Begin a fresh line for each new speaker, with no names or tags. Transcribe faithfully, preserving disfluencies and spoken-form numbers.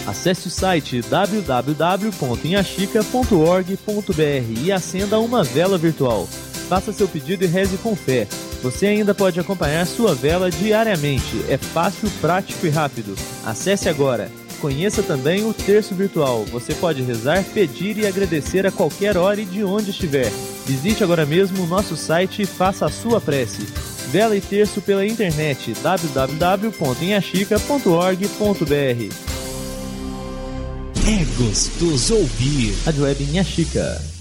Acesse o site w w w ponto inhaxica ponto org ponto b r e acenda uma vela virtual. Faça seu pedido e reze com fé. Você ainda pode acompanhar sua vela diariamente. É fácil, prático e rápido. Acesse agora. Conheça também o terço virtual. Você pode rezar, pedir e agradecer a qualquer hora e de onde estiver. Visite agora mesmo o nosso site e faça a sua prece. Vela e terço pela internet w w w ponto inhaxica ponto org ponto b r.
É gostoso ouvir.
Rádio Web Inhaxica.